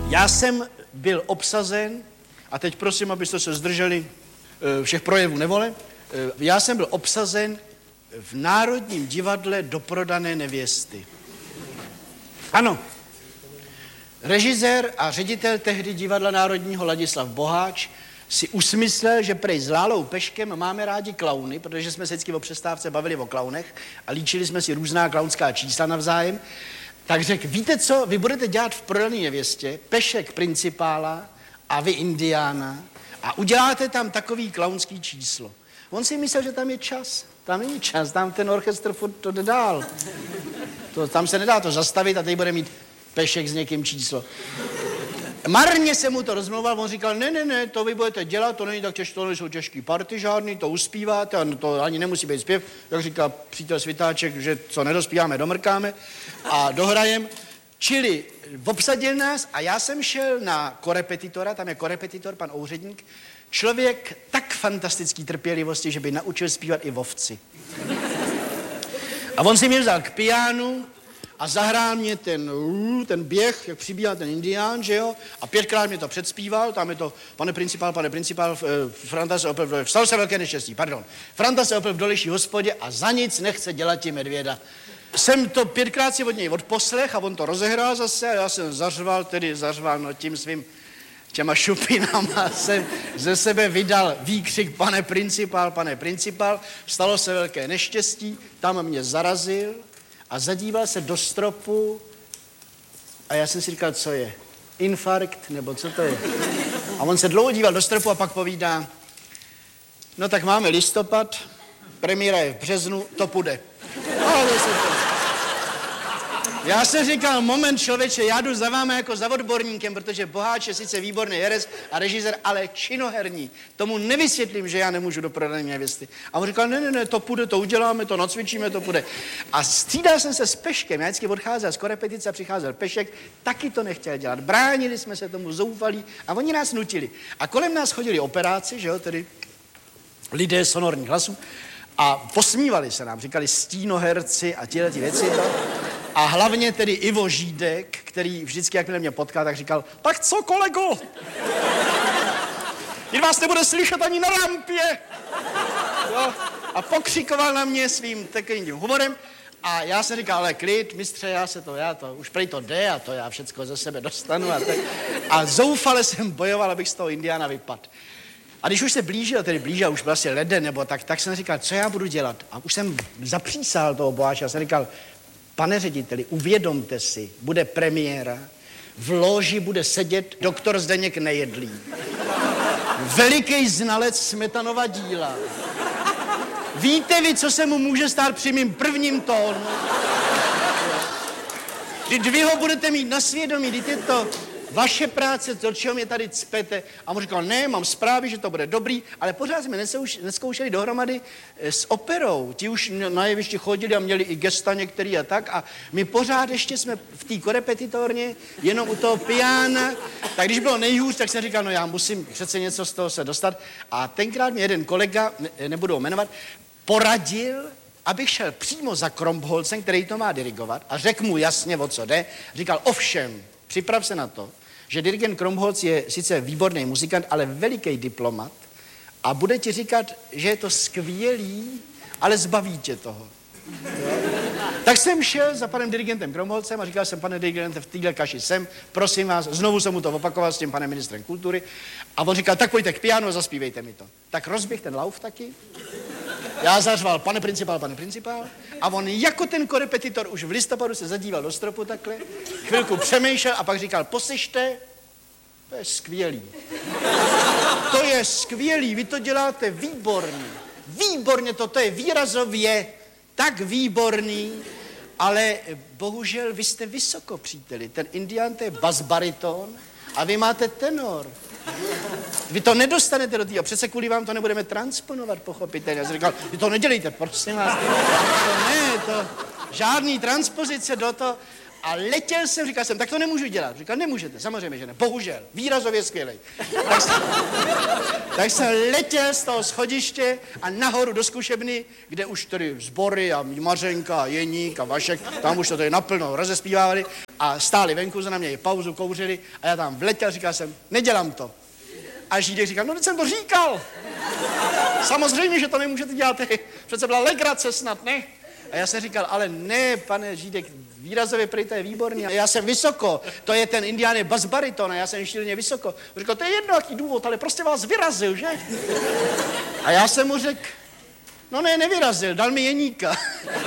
Já jsem byl obsazen, a teď prosím, abyste se zdrželi všech projevů nevole, já jsem byl obsazen v Národním divadle Doprodané nevěsty. Ano. Režisér a ředitel tehdy divadla Národního Ladislav Boháč si usmyslel, že prej s Lálou Peškem máme rádi klauny, protože jsme se vždycky o přestávce bavili o klaunech a líčili jsme si různá klaunská čísla navzájem. Tak řekl, víte co, vy budete dělat v Prodané nevěstě Pešek principála a vy indiána a uděláte tam takový klaunský číslo. On si myslel, že tam je čas. Tam není čas, tam ten orchestr furt to jde dál. Tam se nedá to zastavit a teď bude mít Pešek s někým číslo. Marně se mu to rozmlouval, on říkal, ne, to vy budete dělat, to není tak těžké, to nejsou těžký party žádný, to uspíváte, a to ani nemusí být zpěv, jak říká přítel Svitáček, že co nedospíváme, domrkáme a dohrajem. Čili obsadil nás a já jsem šel na korepetitora, tam je korepetitor, pan úředník, člověk tak fantastický trpělivosti, že by naučil zpívat i vovci. A on si mě vzal k pianu a zahrál mě ten běh, jak přibíhal ten indián, že jo? A 5krát mě to předspíval, tam je to, pane principál, Franta se opil, stalo se velké neštěstí, pardon. Franta se opil v dolejší hospodě a za nic nechce dělat ti medvěda. Jsem to 5krát si od něj odposlech a on to rozehrál zase a já jsem zařval no tím svým těma šupinama jsem ze sebe vydal výkřik pane principál, stalo se velké neštěstí, tam mě zarazil a zadíval se do stropu a já jsem si říkal, co je, infarkt nebo co to je. A on se dlouho díval do stropu a pak povídá, no tak máme listopad, premiéra je v březnu, to půjde. Já jsem říkal, moment člověče, já jdu za vámi jako za odborníkem, protože Boháč je sice výborný herec a režisér, ale činoherní. Tomu nevysvětlím, že já nemůžu do Prodané nevěsty. A on říkal, ne, to půjde, to uděláme, to nacvičíme, to půjde. A střídal jsem se s Peškem, já vždycky odcházel z korepetice a přicházel Pešek, taky to nechtěl dělat. Bránili jsme se tomu zoufalí a oni nás nutili. A kolem nás chodili operáci, že jo, tedy lidé sonorních hlasů, a posmívali se nám, říkali stínoherci a tyhle ty věci. A hlavně tedy Ivo Žídek, který vždycky, jak mě potkal, tak říkal, tak co, kolego? Když vás nebude slyšet ani na lampě. Jo? A pokřikoval na mě svým takovým humorem. A já jsem říkal, ale klid, mistře, já to, už prej to jde a to já všecko ze sebe dostanu. A zoufale jsem bojoval, abych z toho indiána vypadl. A když už se blížil, už byl asi leden nebo tak jsem říkal, co já budu dělat? A už jsem zapřísahal toho Boháče, já jsem říkal, pane řediteli, uvědomte si, bude premiéra, v loži bude sedět doktor Zdeněk Nejedlý. Veliký znalec Smetanova díla. Víte vy, co se mu může stát při mým prvním tónu? Když vy ho budete mít na svědomí, když je to vaše práce, to, čeho mě tady cpete. A on říkal, ne, mám zprávy, že to bude dobrý, ale pořád jsme neskoušeli dohromady s operou. Ti už na jevišti chodili a měli i gesta některý a tak. A my pořád ještě jsme v té korepetitorně, jenom u toho piana. Tak když bylo nejhůř, tak jsem říkal, no já musím přece něco z toho se dostat. A tenkrát mě jeden kolega, nebudu ho jmenovat, poradil, abych šel přímo za Kromholcem, který to má dirigovat, a řekl mu jasně, o co jde. Říkal, ovšem, připrav se na to, že dirigent Kromholc je sice výborný muzikant, ale veliký diplomat a bude ti říkat, že je to skvělý, ale zbaví tě toho. Jo? Tak jsem šel za panem dirigentem Kromholcem a říkal jsem, pane dirigente, v téhle kaši jsem, prosím vás, znovu jsem mu to opakoval s tím panem ministrem kultury a on říkal, tak pojďte k pianu a zaspívejte mi to. Tak rozběh ten lauf taky. Já zařval, pane principál, a on jako ten korepetitor už v listopadu se zadíval do stropu takhle, chvilku přemýšlel a pak říkal, poslyšte, to je skvělý. To je skvělý, vy to děláte výborně, to je výrazově tak výborný, ale bohužel vy jste vysoko, příteli, ten indián to je basbariton a vy máte tenor. Vy to nedostanete do toho, přece kvůli vám to nebudeme transponovat, pochopitelně. Já jsem říkal, vy to nedělejte, prosím vás. To žádný transpozice do toho. A letěl jsem, říkal jsem, tak to nemůžu dělat. Říkal, nemůžete, samozřejmě, že ne. Bohužel, výrazově skvělej. Tak jsem letěl z toho schodiště a nahoru do zkušebny, kde už tady Sbory a Mařenka a Jeník a Vašek, tam už to tady naplno rozespívávali a stáli venku, za na mě pauzu, kouřili a já tam vletěl, říkal jsem, nedělám to. A Žídek říkal, no teď jsem to říkal. Samozřejmě, že to nemůžete dělat, přece byla legrace snad, ne? A já jsem říkal, ale ne, pane Žídek, výrazově prej to je výborný. A já jsem vysoko, to je ten indián basbariton a já jsem šíleně vysoko. Říkal, to je jedno, jaký důvod, ale prostě vás vyrazil, že? A já jsem mu řekl, no ne, nevyrazil, dal mi Jeníka.